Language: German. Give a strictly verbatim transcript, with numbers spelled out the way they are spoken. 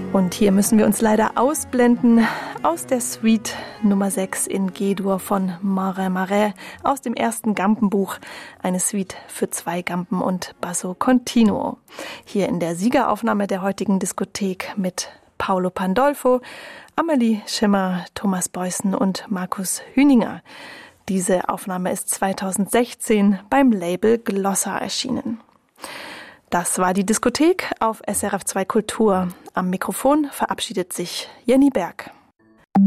Und hier müssen wir uns leider ausblenden aus der Suite Nummer sechs in G-Dur von Marin Marais aus dem ersten Gampenbuch, eine Suite für zwei Gampen und Basso Continuo. Hier in der Siegeraufnahme der heutigen Diskothek mit Paolo Pandolfo, Amelie Schimmer, Thomas Beußen und Markus Hüninger. Diese Aufnahme ist zweitausendsechzehn beim Label Glossa erschienen. Das war die Diskothek auf S R F zwei Kultur. Am Mikrofon verabschiedet sich Jenny Berg.